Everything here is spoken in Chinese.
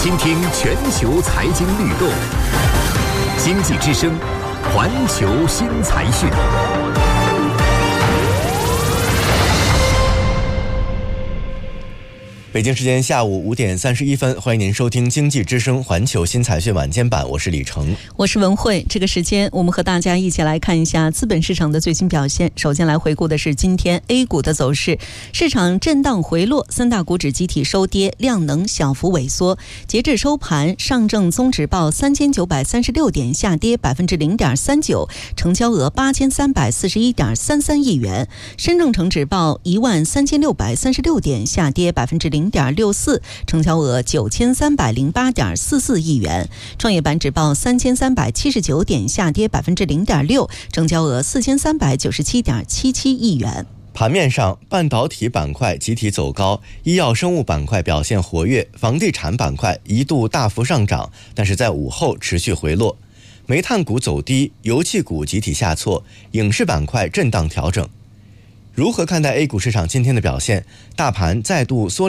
听听全球财经律动，经济之声，环球新财讯。 北京时间下午5点31分，欢迎您收听经济之声环球新财讯晚间版，我是李成， 我是文慧。这个时间我们和大家一起来看一下资本市场的最新表现。首先来回顾的是今天 A 股的走势，市场震荡回落，三大股指集体收跌，量能小幅萎缩。截至收盘，上证综指报3936点，下跌0.39%，成交额8341.33亿元。深证成指报13636点，下跌0.64%，成交额9308.44亿元。创业板指报3379点，下跌0.6%，成交额4397.77亿元。 盘面上，半导体板块集体走高，医药生物板块表现活跃，房地产板块一度大幅上涨，但是在午后持续回落。煤炭股走低，油气股集体下挫，影视板块震荡调整。如何看待 A 股市场今天的表现？大盘再度缩